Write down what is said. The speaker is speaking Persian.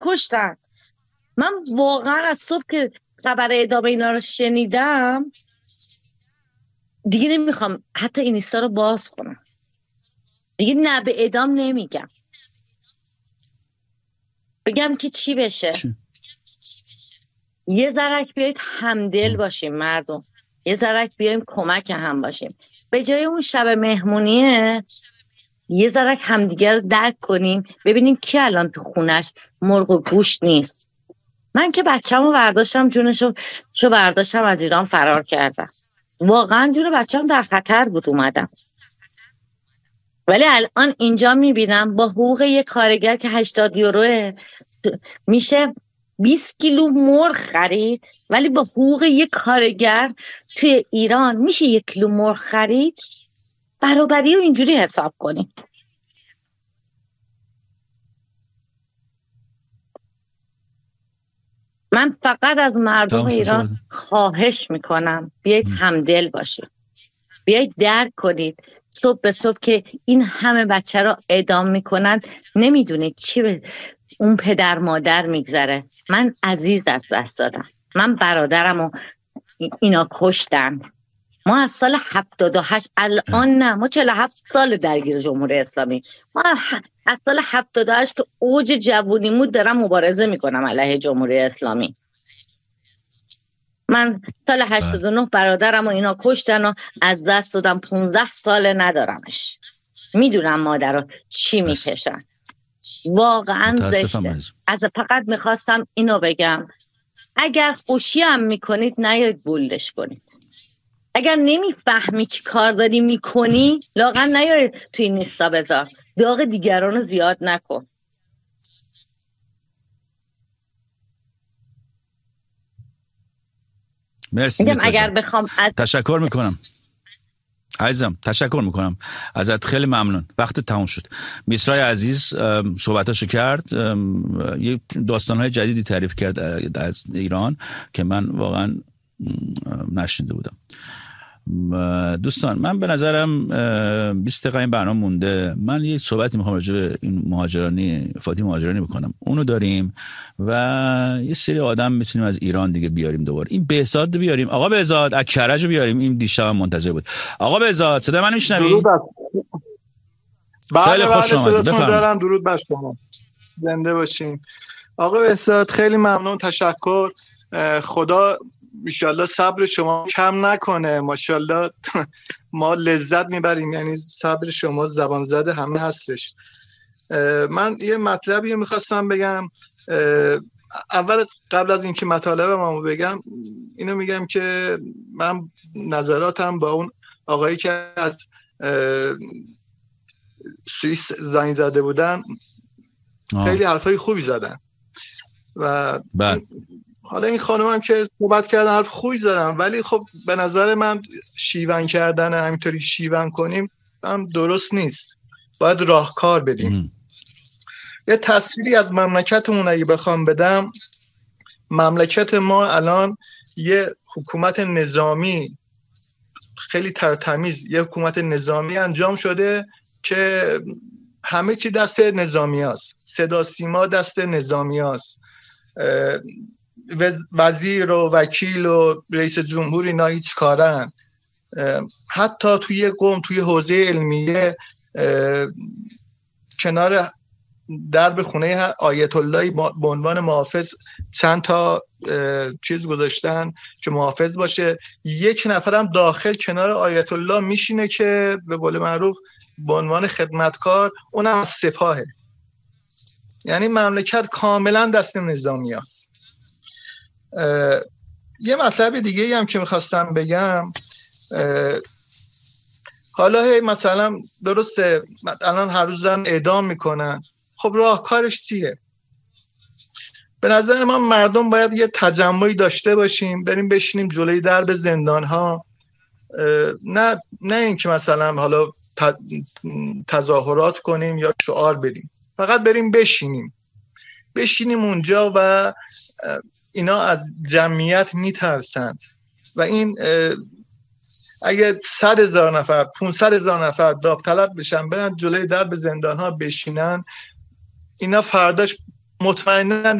کشتن. من واقعا از صبح که خبر اعدام اینا رو شنیدم دیگه نمیخوام حتی اینستا رو باز کنم، دیگه نه به اعدام نمیگم، بگم که چی بشه. یه ذرک بیایید همدل باشیم مردم، یه ذرک بیاییم کمک هم باشیم، به جای اون شب مهمونیه یه ذرک همدیگر رو درک کنیم، ببینیم کی الان تو خونش مرغ و گوشت نیست. من که بچه‌مو برداشتم جونشو برداشتم از ایران فرار کردم، واقعا جون بچه‌م در خطر بود اومدم، ولی الان اینجا میبینم با حقوق یک کارگر که 80 یوروه میشه 20 کیلو مرغ خرید، ولی با حقوق یک کارگر توی ایران میشه 1 کیلو مرغ خرید. برابری رو اینجوری حساب کنیم. من فقط از مردم ایران خواهش میکنم بیایید همدل باشید، بیایید درک کنید صبح به صبح که این همه بچه رو اعدام میکنن نمیدونید چی به اون پدر مادر میگذره. من عزیز از دست دادم، من برادرم و اینا کشتن. ما از سال 78 الان نه، ما 47 سال درگیر جمهوری اسلامی، ما از سال 78 که اوج جوونیمون دارم مبارزه میکنم علیه جمهوری اسلامی. من سال 89 برادرم و اینا کشتن و از دست دادم، 15 سال ندارمش، میدونم مادر چی میکشن. واقعا زشته. از فقط میخواستم اینو بگم، اگر خوشی هم میکنید نیاید بولدش کنید، اگر نمیفهمی چی کار داری میکنی لااقل نیاید توی اینستا بذار، داغ دیگران رو زیاد نکن. مرسی. اگر بخوام تشکر میکنم عزیزم، تشکر میکنم ازت، خیلی ممنون. وقت تموم شد. میترای عزیز صحبتاشو کرد، یه داستانهای جدیدی تعریف کرد از ایران که من واقعا نشنیده بودم. دوستان من به نظرم 20 دقیقه این برنامه مونده، من یه صحبتی میخوام راجع به این مهاجرانی فاطی مهاجرانی بکنم. اونو داریم و یه سری آدم میتونیم از ایران دیگه بیاریم دوباره. این بهزاد بیاریم، آقا بهزاد از کرج بیاریم، این دیشب هم منتظر بود. آقا بهزاد صدا من میشنوی؟ خیلی خوش اومدید، بفرمایید. درود بر شما، زنده باشین. آقا بهزاد خیلی ممنون، تشکر. خدا انشالله صبر شما کم نکنه، ماشاءالله ما لذت میبریم، یعنی صبر شما زبان زده همه هستش. من یه مطلبی میخواستم بگم. اول قبل از اینکه مطالبم بگم اینو میگم که من نظراتم با اون آقایی که از سوئیس زنگ زده بودن خیلی حرفای خوبی زدن و حالا این خانم هم که صحبت کردن حرف خوبی زدن، ولی خب به نظر من شیون کردن همینطوری شیون کنیم هم درست نیست، باید راهکار بدیم. یه تصویری از مملکتمون اگه بخوام بدم، مملکت ما الان یه حکومت نظامی خیلی ترتمیز، یه حکومت نظامی انجام شده که همه چی دست نظامی هست، صدا سیما دست نظامی هست، وزیر و وکیل و رئیس جمهور اینا هیچ کارن. حتی توی قم توی حوزه علمیه کنار درب خونه آیت الله به عنوان محافظ چند تا چیز گذاشتن که محافظ باشه، یک نفرم داخل کنار آیت الله میشینه که به قول معروف به عنوان خدمتکار، اونم از سپاهه. یعنی مملکت کاملا دست نظامی هست. یه مطلب دیگه هم که میخواستم بگم، حالا مثلا درسته الان هر روز دارن اعدام میکنن، خب راهکارش چیه؟ به نظر من مردم باید یه تجمعی داشته باشیم، بریم بشینیم جلوی درب زندان ها، نه اینکه مثلا حالا تظاهرات کنیم یا شعار بدیم، فقط بریم بشینیم اونجا. و اینا از جمعیت میترسن و این اگه 100,000 نفر 500,000 نفر داوطلب بشن برن جلوی درب زندان ها بشینن، اینا فرداش مطمئنا